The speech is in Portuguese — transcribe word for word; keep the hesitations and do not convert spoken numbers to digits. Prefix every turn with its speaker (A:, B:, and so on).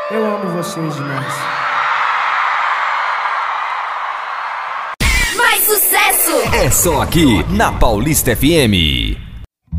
A: Eu amo vocês demais.
B: Mais sucesso!
C: É só aqui na Paulista F M.